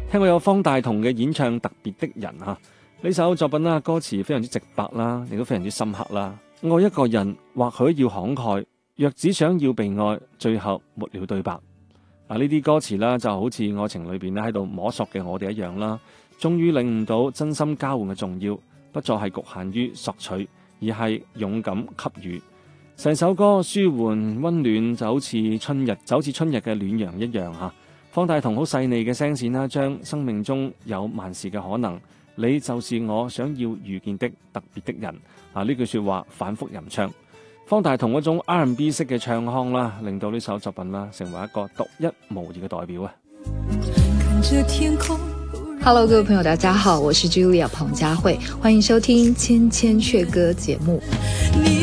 聽過有方大同嘅演唱《特別的人》啊，呢首作品啦，歌詞非常之直白啦，亦都非常之深刻啦。愛一個人或許要慷慨，若只想要被愛，最後沒了對白。呢啲歌詞啦，就好似愛情裏邊咧喺度摸索嘅我哋一樣啦，終於領悟到真心交換嘅重要，不再係局限於索取，而係勇敢給予。成首歌舒緩溫暖，就好似春日嘅暖陽一樣吓。方大同好細膩嘅聲線啦，將生命中有萬事嘅可能，你就是我想要遇見的特別的人。呢句說話反覆吟唱，方大同嗰種 R&B 式嘅唱腔啦，令到呢首作品啦成為一個獨一無二嘅代表啊。 Hello， 各位朋友，大家好，我是 Julia 彭佳慧，歡迎收聽千千闕歌節目。